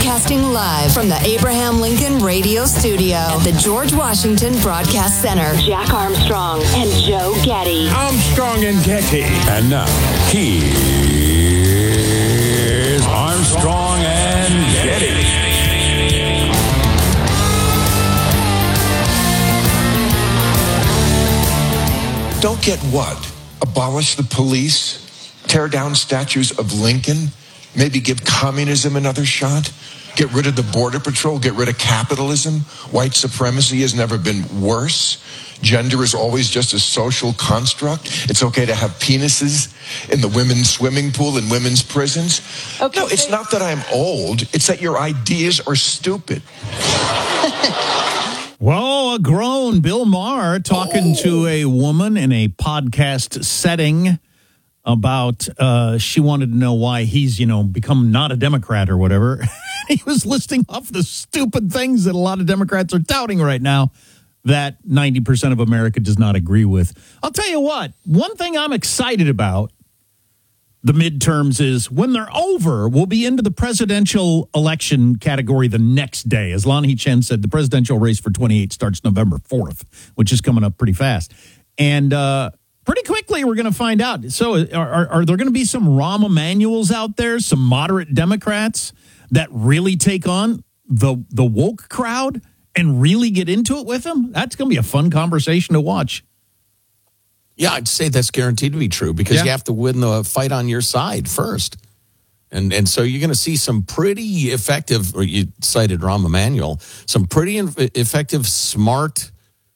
Broadcasting live from the Abraham Lincoln Radio Studio at the George Washington Broadcast Center. Jack Armstrong and Joe Getty. Armstrong and Getty. And now, here's Armstrong and Getty. Don't get what? Abolish the police? Tear down statues of Lincoln? Maybe give communism another shot? Get rid of the border patrol? Get rid of capitalism? White supremacy has never been worse? Gender is always just a social construct? It's okay to have penises in the women's swimming pool in women's prisons? Okay, no, it's not that I'm old. It's that your ideas are stupid. Well, a grown Bill Maher talking to a woman in a podcast setting about she wanted to know why he's, become not a Democrat or whatever. He was listing off the stupid things that a lot of Democrats are touting right now that 90% of America does not agree with. I'll tell you what, one thing I'm excited about the midterms is when they're over, we'll be into the presidential election category the next day. As Lanhee Chen said, the presidential race for 28 starts November 4th, which is coming up pretty fast. And pretty quickly, we're going to find out. So are there going to be some Rahm Emanuels out there, some moderate Democrats that really take on the woke crowd and really get into it with them? That's going to be a fun conversation to watch. Yeah, I'd say that's guaranteed to be true because you have to win the fight on your side first. And so you're going to see some pretty effective, or you cited Rahm Emanuel, some pretty effective, smart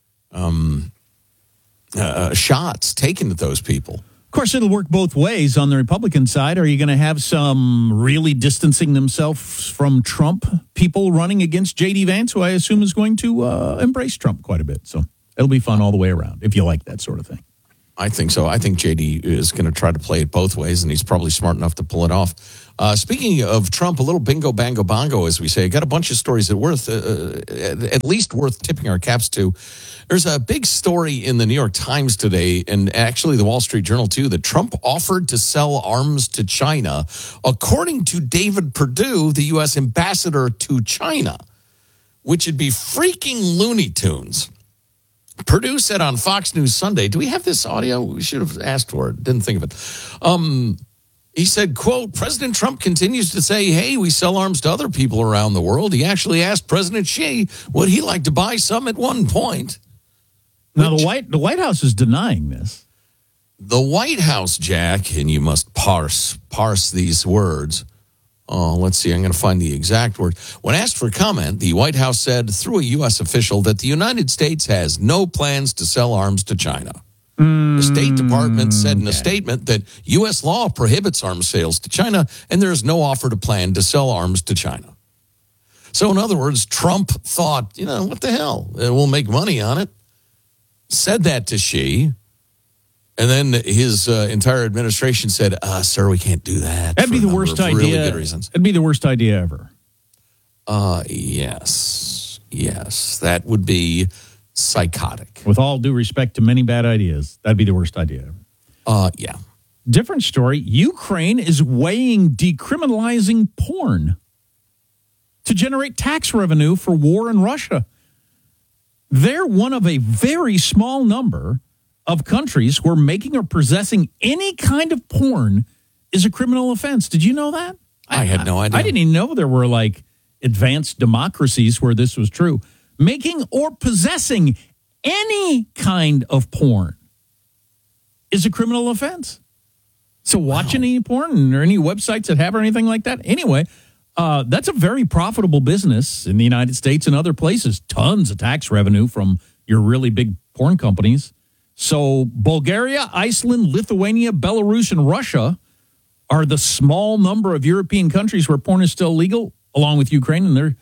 shots taken at those people. Of course, it'll work both ways. On the Republican side, are you going to have some really distancing themselves from Trump people running against J.D. Vance, who I assume is going to embrace Trump quite a bit? So it'll be fun all the way around if you like that sort of thing. I think so. I think J.D. is going to try to play it both ways, and he's probably smart enough to pull it off. Speaking of Trump, a little bingo, bango, bongo, as we say. I got a bunch of stories that worth, at least worth tipping our caps to. There's a big story in the New York Times today, and actually the Wall Street Journal too, that Trump offered to sell arms to China, according to David Perdue, the U.S. ambassador to China, which would be freaking Looney Tunes. Perdue said on Fox News Sunday, do we have this audio? We should have asked for it. Didn't think of it. He said, quote, President Trump continues to say, hey, we sell arms to other people around the world. He actually asked President Xi, would he like to buy some at one point? Now, the White House is denying this. The White House, Jack, and you must parse these words. Oh, let's see. I'm going to find the exact word. When asked for comment, the White House said through a U.S. official that the United States has no plans to sell arms to China. The State Department said in a statement that U.S. law prohibits arms sales to China, and there is no offer to plan to sell arms to China. So, in other words, Trump thought, what the hell? We'll make money on it. Said that to Xi. And then his entire administration said, sir, we can't do that. That'd be the worst idea. Really good reasons. It'd be the worst idea ever. Yes. That would be psychotic. With all due respect to many bad ideas, that'd be the worst idea ever. Yeah. Different story. Ukraine is weighing decriminalizing porn to generate tax revenue for war in Russia. They're one of a very small number of countries where making or possessing any kind of porn is a criminal offense. Did you know that? I had no idea. I didn't even know there were advanced democracies where this was true. Making or possessing any kind of porn is a criminal offense. So watching any porn or any websites that have or anything like that. Anyway, that's a very profitable business in the United States and other places. Tons of tax revenue from your really big porn companies. So Bulgaria, Iceland, Lithuania, Belarus, and Russia are the small number of European countries where porn is still legal, along with Ukraine, and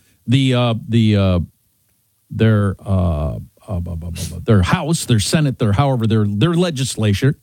their House, their Senate, their legislature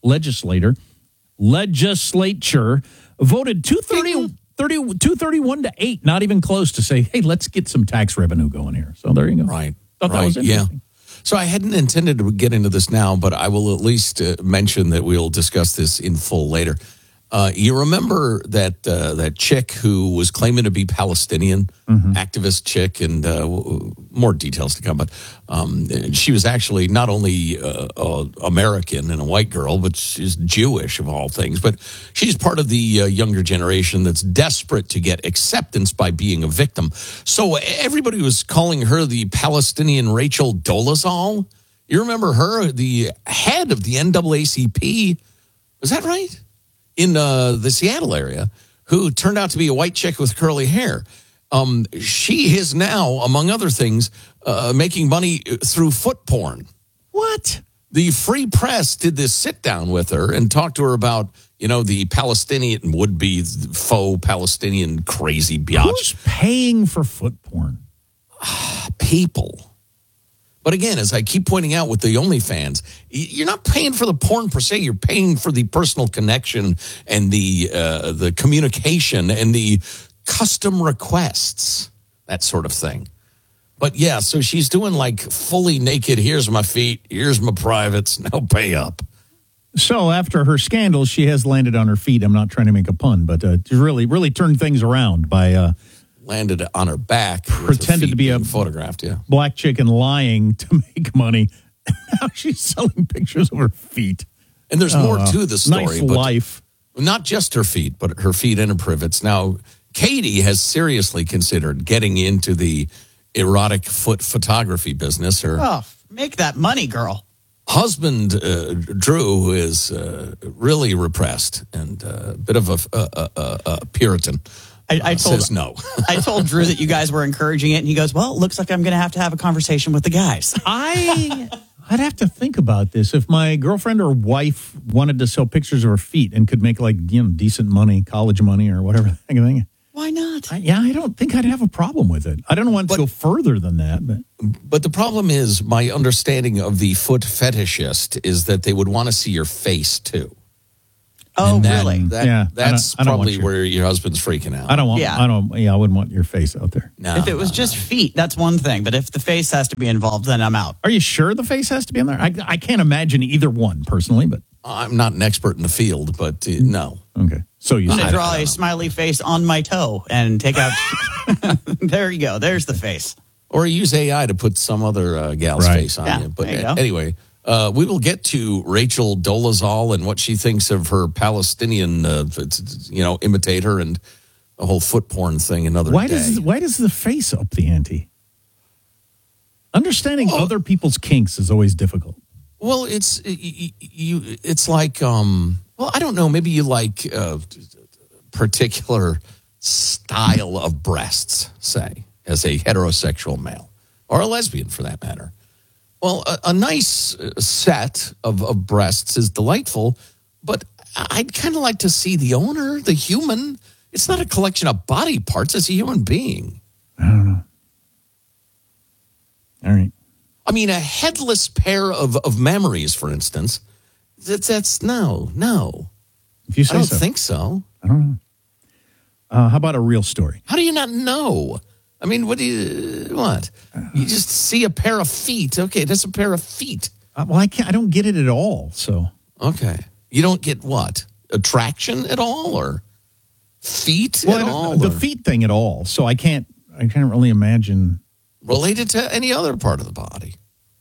voted 231 to 8, not even close, to say, hey, let's get some tax revenue going here. So there you go. Right. Thought that was interesting. Yeah. So I hadn't intended to get into this now, but I will at least mention that we'll discuss this in full later. You remember that chick who was claiming to be Palestinian, activist chick, and more details to come. But she was actually not only American and a white girl, but she's Jewish of all things. But she's part of the younger generation that's desperate to get acceptance by being a victim. So everybody was calling her the Palestinian Rachel Dolezal. You remember her, the head of the NAACP? Was that right? In the Seattle area, who turned out to be a white chick with curly hair. She is now, among other things, making money through foot porn. What? The Free Press did this sit down with her and talked to her about, the Palestinian, would-be faux Palestinian crazy biatch. Who's paying for foot porn? People. But again, as I keep pointing out with the OnlyFans, you're not paying for the porn per se. You're paying for the personal connection and the communication and the custom requests, that sort of thing. But yeah, so she's doing like fully naked. Here's my feet. Here's my privates. Now pay up. So after her scandal, she has landed on her feet. I'm not trying to make a pun, but really turned things around by landed on her back. Pretended to be a photographed, black chick and lying to make money. Now she's selling pictures of her feet. And there's more to the story. Nice life. Not just her feet, but her feet and her privates. Now, Katie has seriously considered getting into the erotic foot photography business. Her make that money, girl. Husband, Drew, who is really repressed and a bit of a Puritan, says no. I told Drew that you guys were encouraging it, and he goes, well, it looks like I'm going to have a conversation with the guys. I'd have to think about this. If my girlfriend or wife wanted to sell pictures of her feet and could make decent money, college money or whatever thing. Why not? I don't think I'd have a problem with it. I don't want to go further than that. But the problem is, my understanding of the foot fetishist is that they would want to see your face too. Oh, really? That's probably where your husband's freaking out. I wouldn't want your face out there. No, if it was just feet, that's one thing. But if the face has to be involved, then I'm out. Are you sure the face has to be in there? I can't imagine either one personally, but I'm not an expert in the field, but no. Okay. So I'm going to draw a smiley face on my toe and take out. There you go. There's the face. Or use AI to put some other gal's face on you. But there you go. Anyway, we will get to Rachel Dolezal and what she thinks of her Palestinian, imitator and the whole foot porn thing another day. Why does the face up the ante? Understanding other people's kinks is always difficult. Well, it's like, I don't know. Maybe you like a particular style of breasts, say, as a heterosexual male or a lesbian for that matter. Well, a nice set of breasts is delightful, but I'd kind of like to see the owner, the human. It's not a collection of body parts. It's a human being. I don't know. All right. I mean, a headless pair of memories, for instance, that's no. If you say I don't so. think so. I don't know. How about a real story? How do you not know? I mean, what? You just see a pair of feet. Okay, that's a pair of feet. I don't get it at all. So okay, you don't get what? Attraction at all, or feet at all? The feet thing at all. So I can't really imagine. Related to any other part of the body.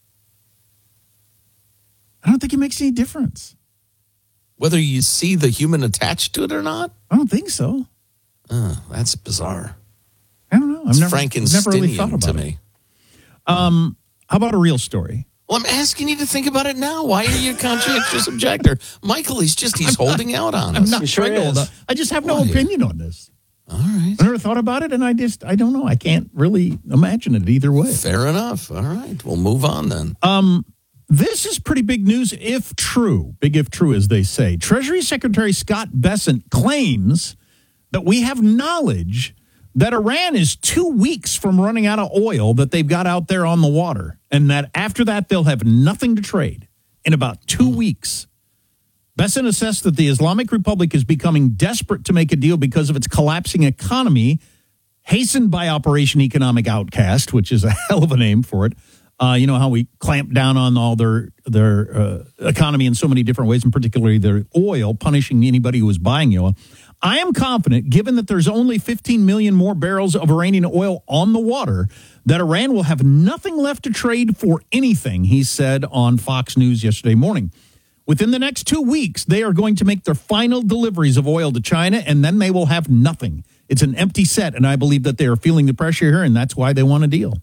I don't think it makes any difference. Whether you see the human attached to it or not? I don't think so. That's bizarre. I don't know. I've never really thought about to me. How about a real story? Well, I'm asking you to think about it now. Why are you a conscientious objector? Michael, he's holding out on us. I'm not trying to. I just have no opinion on this. All right. I never thought about it, and I don't know. I can't really imagine it either way. Fair enough. All right. We'll move on then. This is pretty big news if true. Big if true, as they say. Treasury Secretary Scott Bessent claims that we have knowledge that Iran is 2 weeks from running out of oil that they've got out there on the water, and that after that they'll have nothing to trade in about 2 weeks. Bessent assessed that the Islamic Republic is becoming desperate to make a deal because of its collapsing economy, hastened by Operation Economic Outcast, which is a hell of a name for it, You know how we clamp down on all their economy in so many different ways, and particularly their oil, punishing anybody who is buying oil. I am confident, given that there's only 15 million more barrels of Iranian oil on the water, that Iran will have nothing left to trade for anything, he said on Fox News yesterday morning. Within the next 2 weeks, they are going to make their final deliveries of oil to China, and then they will have nothing. It's an empty set, and I believe that they are feeling the pressure here, and that's why they want a deal.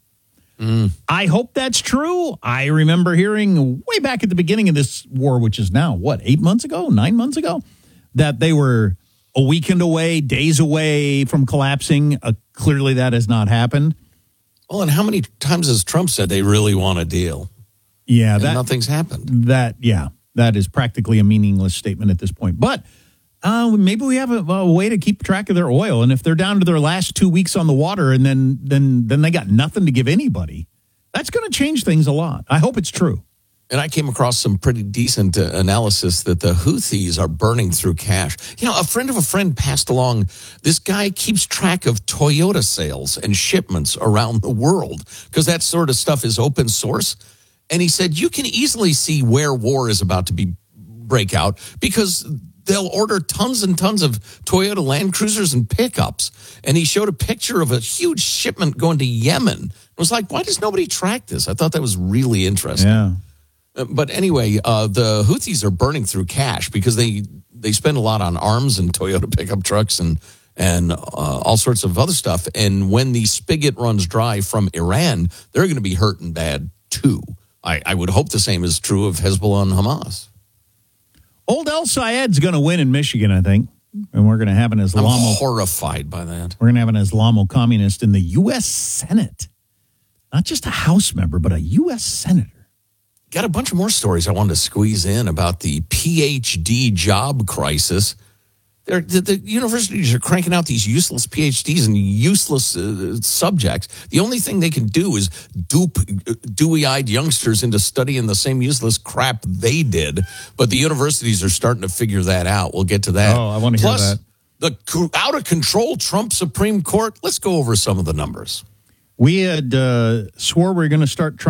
I hope that's true. I remember hearing way back at the beginning of this war, which is now, 8 months ago, 9 months ago, that they were a weekend away, days away from collapsing. Clearly that has not happened. Well, and how many times has Trump said they really want a deal? Yeah, and nothing's happened. That is practically a meaningless statement at this point. But maybe we have a way to keep track of their oil. And if they're down to their last 2 weeks on the water and then they got nothing to give anybody, that's going to change things a lot. I hope it's true. And I came across some pretty decent analysis that the Houthis are burning through cash. You know, a friend of a friend passed along. This guy keeps track of Toyota sales and shipments around the world because that sort of stuff is open source. And he said, you can easily see where war is about to break out because they'll order tons and tons of Toyota Land Cruisers and pickups. And he showed a picture of a huge shipment going to Yemen. I was like, why does nobody track this? I thought that was really interesting. Yeah. But anyway, the Houthis are burning through cash because they spend a lot on arms and Toyota pickup trucks and all sorts of other stuff. And when the spigot runs dry from Iran, they're going to be hurting bad too. I would hope the same is true of Hezbollah and Hamas. Old El Sayed's going to win in Michigan, I think. And we're going to have an Islamo. I'm horrified by that. We're going to have an Islamo-communist in the U.S. Senate. Not just a House member, but a U.S. Senator. Got a bunch of more stories I wanted to squeeze in about the PhD job crisis. The universities are cranking out these useless PhDs and useless subjects. The only thing they can do is dupe dewy-eyed youngsters into studying the same useless crap they did. But the universities are starting to figure that out. We'll get to that. Oh, I want to hear that. The out-of-control Trump Supreme Court. Let's go over some of the numbers. We had swore we were going to start